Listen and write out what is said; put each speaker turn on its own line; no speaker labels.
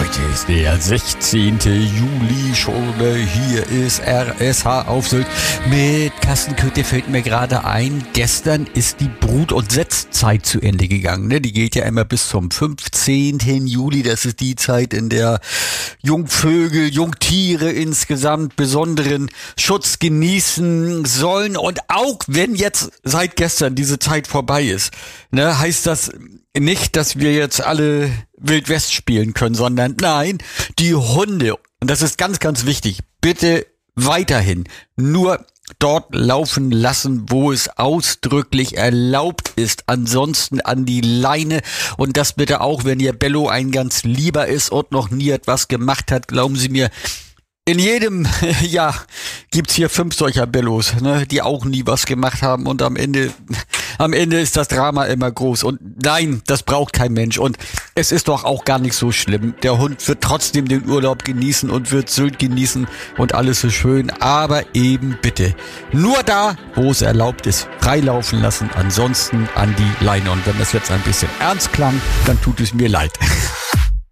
Heute ist der 16. Juli schon. Hier ist RSH auf Sylt. Mit Carsten Köthe fällt mir gerade ein, gestern ist die Brut- und Setzzeit zu Ende gegangen. Die geht ja immer bis zum 15. Juli. Das ist die Zeit, in der Jungvögel, Jungtiere insgesamt besonderen Schutz genießen sollen. Und auch wenn jetzt seit gestern diese Zeit vorbei ist, heißt das nicht, dass wir jetzt alle Wild West spielen können, sondern nein, die Hunde, und das ist ganz, ganz wichtig, bitte weiterhin nur dort laufen lassen, wo es ausdrücklich erlaubt ist. Ansonsten an die Leine, und das bitte auch, wenn ihr Bello ein ganz Lieber ist und noch nie etwas gemacht hat, glauben Sie mir, in jedem Jahr gibt's hier 5 solcher Bellos, die auch nie was gemacht haben, und am Ende ist das Drama immer groß. Und nein, das braucht kein Mensch. Und es ist doch auch gar nicht so schlimm. Der Hund wird trotzdem den Urlaub genießen und wird Sylt genießen und alles ist schön. Aber eben bitte nur da, wo es erlaubt ist, freilaufen lassen. Ansonsten an die Leine. Und wenn das jetzt ein bisschen ernst klang, dann tut es mir leid.